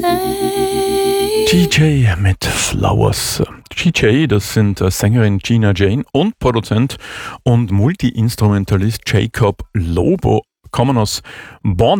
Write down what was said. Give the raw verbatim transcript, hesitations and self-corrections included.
G J mit Flowers. G J, das sind Sängerin Gina Jane und Produzent und Multi-Instrumentalist Jacob Lobo, kommen aus Bonn.